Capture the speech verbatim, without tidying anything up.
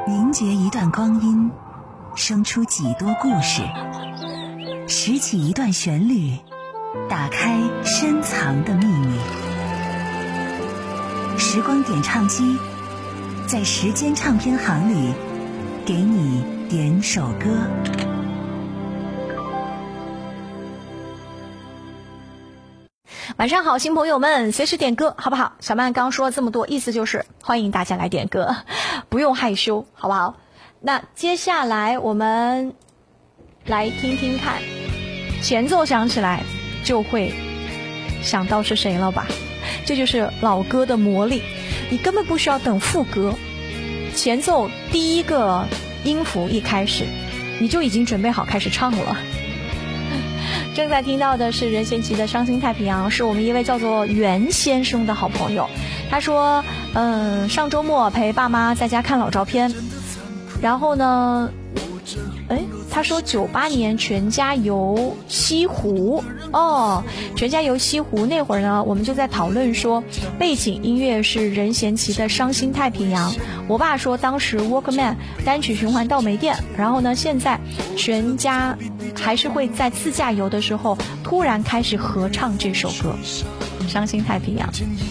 凝结一段光阴，生出几多故事，拾起一段旋律，打开深藏的秘密。时光点唱机，在时间唱片行里给你点首歌。 晚上好，新朋友们，随时点歌好不好？小曼刚说了这么多，意思就是欢迎大家来点歌，不用害羞好不好？那接下来我们来听听看，前奏响起来就会想到是谁了吧？这就是老歌的魔力，你根本不需要等副歌，前奏第一个音符一开始你就已经准备好开始唱了。正在听到的是任贤齐的《伤心太平洋》，是我们一位叫做袁先生的好朋友。他说嗯，上周末陪爸妈在家看老照片，然后呢哎，他说九八年全家游西湖哦，全家游西湖那会儿呢，我们就在讨论说背景音乐是任贤齐的《伤心太平洋》。我爸说当时 Walkman 单曲循环到没电，然后呢现在全家还是会在自驾游的时候突然开始合唱这首歌《伤心太平洋》。